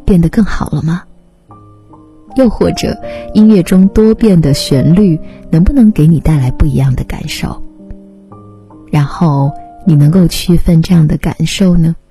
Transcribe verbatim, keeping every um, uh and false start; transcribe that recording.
变得更好了吗？又或者音乐中多变的旋律能不能给你带来不一样的感受？然后你能够区分这样的感受呢？